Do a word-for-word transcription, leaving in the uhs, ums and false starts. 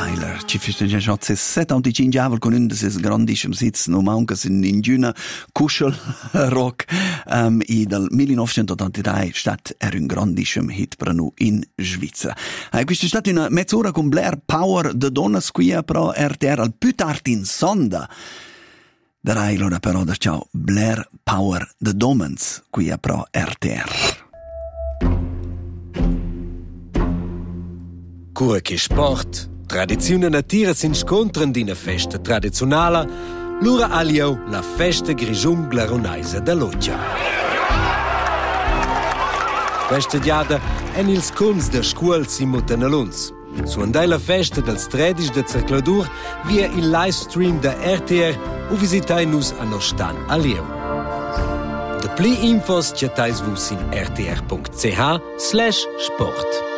Tyler, ci festeggia settantacinque anni con un des grandissimi sitz, no manca in in Giuna Kuschel Rock, um, e dal millenovecentottantadue stat er un grandissimo hit per noi in Svizzera. E questa è stata una mezz'ora con Blair Power de Donnas qui però R T R al più tardi in sonda. Darai allora però da ciao Blair Power de Domens qui a pro R T R. Cura che sport, tradizione natira si incontrano in una festa tradizionale, l'ora aliau la festa grigiun glaronaisa da Loggia. Questa diada è ils cons da scuol si mutan a Lunz. Su andai la festa del tredici de circladur via il livestream da R T R o visitai nus a nostan aliau. De pli infos chatais vus in r t r punct c h slash sport.